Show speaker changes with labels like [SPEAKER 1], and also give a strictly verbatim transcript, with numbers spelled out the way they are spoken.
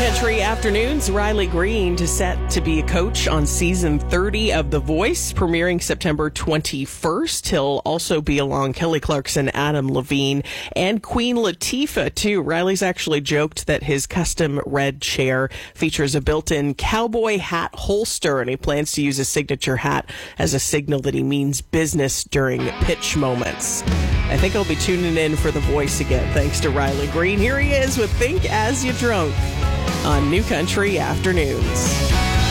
[SPEAKER 1] Country Afternoons, Riley Green to set to be a coach on season thirty of The Voice, premiering September twenty-first. He'll also be along Kelly Clarkson, Adam Levine, and Queen Latifah, too. Riley's actually joked that his custom red chair features a built-in cowboy hat holster, and he plans to use his signature hat as a signal that he means business during pitch moments. I think I'll be tuning in for The Voice again, thanks to Riley Green. Here he is with Think As You Drunk on New Country Afternoons.